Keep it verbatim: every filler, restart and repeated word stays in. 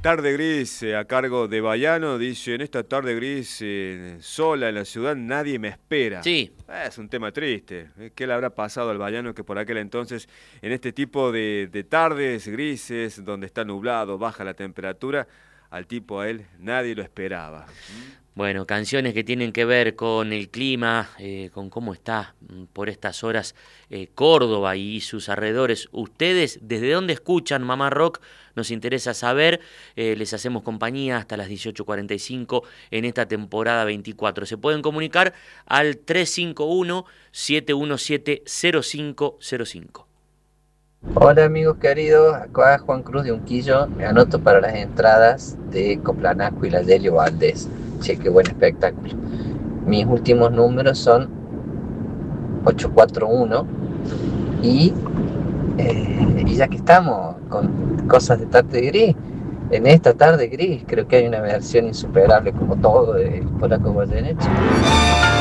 Tarde gris eh, a cargo de Bayano, dice, en esta tarde gris eh, sola en la ciudad nadie me espera. Sí. Eh, es un tema triste. ¿Qué le habrá pasado al Bayano que por aquel entonces, en este tipo de, de tardes grises, donde está nublado, baja la temperatura, al tipo a él nadie lo esperaba? Bueno, canciones que tienen que ver con el clima, eh, con cómo está por estas horas eh, Córdoba y sus alrededores. Ustedes, ¿desde dónde escuchan Mamá Rock? Nos interesa saber. Eh, les hacemos compañía hasta las dieciocho cuarenta y cinco en esta temporada veinticuatro. Se pueden comunicar al tres cinco uno, siete uno siete, cero cinco cero cinco. Hola amigos queridos, acá Juan Cruz de Unquillo, me anoto para las entradas de Coplanasco y la Delio Valdés. Che, qué buen espectáculo. Mis últimos números son ochocientos cuarenta y uno y, eh, y ya que estamos con cosas de tarde gris, en esta tarde gris creo que hay una versión insuperable como todo de Polaco Goyeneche.